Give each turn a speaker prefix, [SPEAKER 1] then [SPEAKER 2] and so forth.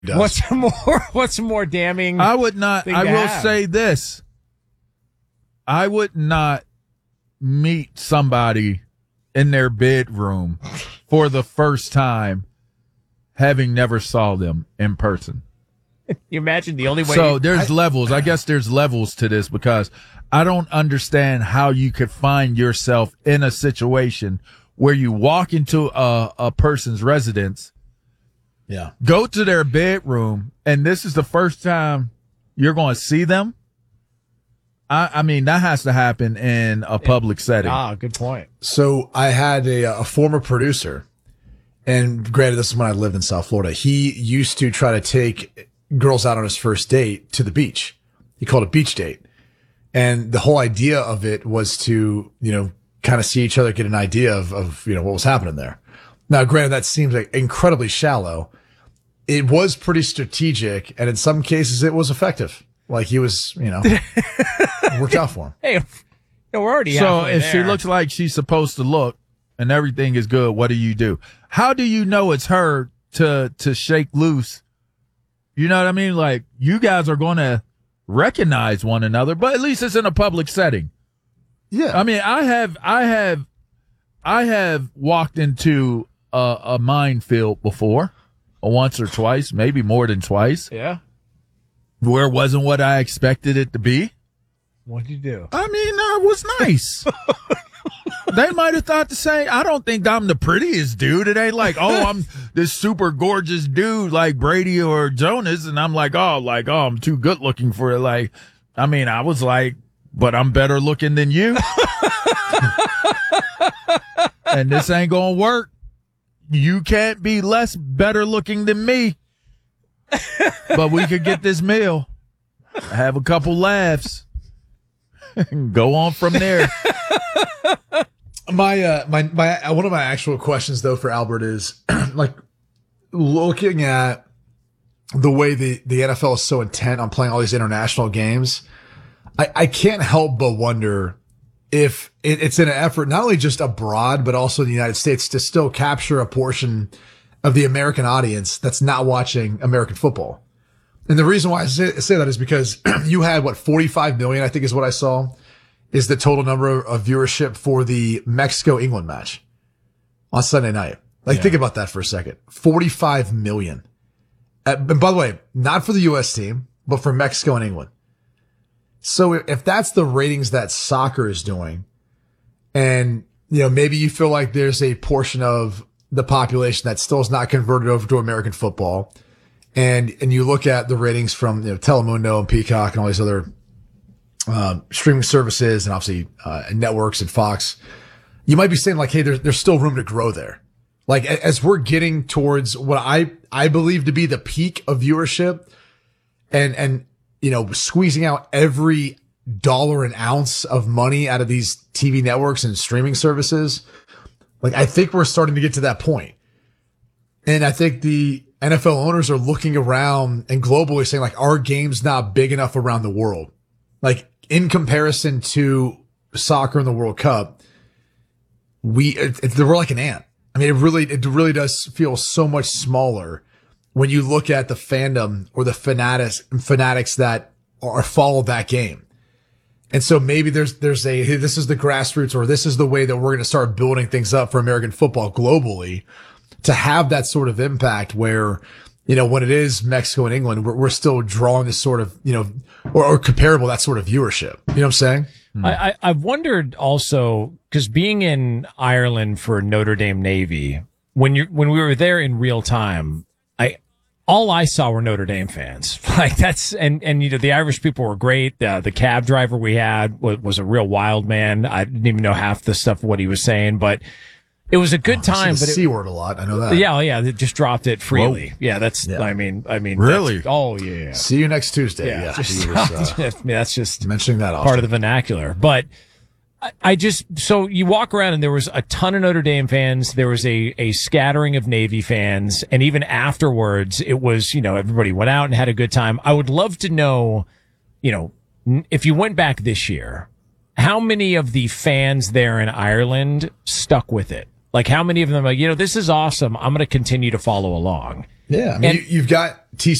[SPEAKER 1] does.
[SPEAKER 2] What's more damning?
[SPEAKER 3] I would not. I will say this. I would not meet somebody in their bedroom for the first time, having never saw them in person.
[SPEAKER 2] You imagine the only way.
[SPEAKER 3] So there's levels. I guess there's levels to this because I don't understand how you could find yourself in a situation where you walk into a person's residence, go to their bedroom, and this is the first time you're going to see them. I mean, that has to happen in a public setting.
[SPEAKER 2] Good point.
[SPEAKER 1] So I had a former producer, and granted, this is when I lived in South Florida. He used to try to take girls out on his first date to the beach. He called it beach date. And the whole idea of it was to, kind of see each other, get an idea of what was happening there. Now, granted, that seems like incredibly shallow. It was pretty strategic, and in some cases it was effective. Like he was, worked out for him.
[SPEAKER 2] Hey, we're already
[SPEAKER 3] So if
[SPEAKER 2] there.
[SPEAKER 3] she looks like she's supposed to look and everything is good, what do? How do you know it's her to shake loose? You know what I mean? Like, you guys are going to recognize one another, but at least it's in a public setting.
[SPEAKER 1] Yeah.
[SPEAKER 3] I mean, I have walked into a minefield before, once or twice, maybe more than twice.
[SPEAKER 2] Yeah.
[SPEAKER 3] Where it wasn't what I expected it to be.
[SPEAKER 2] What'd you do?
[SPEAKER 3] I mean, it was nice. They might have thought the same. I don't think I'm the prettiest dude. It ain't like, I'm this super gorgeous dude like Brady or Jonas. And I'm like, I'm too good looking for it. Like, I mean, I was like, but I'm better looking than you. And this ain't going to work. You can't be less better looking than me. But we could get this meal, have a couple laughs, and go on from there.
[SPEAKER 1] My one of my actual questions though for Albert is like looking at the way the NFL is so intent on playing all these international games. I can't help but wonder if it's in an effort not only just abroad but also in the United States to still capture a portion of the American audience that's not watching American football. And the reason why I say that is because you had 45 million, I think is what I saw, is the total number of viewership for the Mexico-England match on Sunday night. Think about that for a second. 45 million. And by the way, not for the U.S. team, but for Mexico and England. So if that's the ratings that soccer is doing, and, maybe you feel like there's a portion of the population that still is not converted over to American football, and you look at the ratings from, Telemundo and Peacock and all these other streaming services and obviously networks and Fox, you might be saying like, hey, there's still room to grow there. Like as we're getting towards what I believe to be the peak of viewership and squeezing out every dollar and ounce of money out of these TV networks and streaming services, like I think we're starting to get to that point. And I think the NFL owners are looking around and globally saying like, our game's not big enough around the world. Like in comparison to soccer in the World Cup, we're like an ant. I mean, it really does feel so much smaller when you look at the fandom or the fanatics that are follow that game. And so maybe there's hey, this is the grassroots, or this is the way that we're going to start building things up for American football globally to have that sort of impact where, when it is Mexico and England, we're still drawing this sort of, or comparable, that sort of viewership. You know what I'm saying?
[SPEAKER 2] I've wondered also, because being in Ireland for Notre Dame Navy, when we were there in real time, all I saw were Notre Dame fans. Like that's, and the Irish people were great. The cab driver we had was a real wild man. I didn't even know half the stuff of what he was saying, but it was a good time.
[SPEAKER 1] But C word a lot. I know that.
[SPEAKER 2] Yeah. They just dropped it freely. Whoa. Yeah. That's, yeah. I mean,
[SPEAKER 3] really?
[SPEAKER 2] Oh yeah.
[SPEAKER 1] See you next Tuesday.
[SPEAKER 2] Yeah. That's just
[SPEAKER 1] mentioning that
[SPEAKER 2] part of the vernacular, but so you walk around and there was a ton of Notre Dame fans. There was a scattering of Navy fans. And even afterwards, it was, everybody went out and had a good time. I would love to know, if you went back this year, how many of the fans there in Ireland stuck with it? Like how many of them are, this is awesome. I'm going to continue to follow along.
[SPEAKER 1] Yeah, I mean,
[SPEAKER 2] And-
[SPEAKER 1] you've got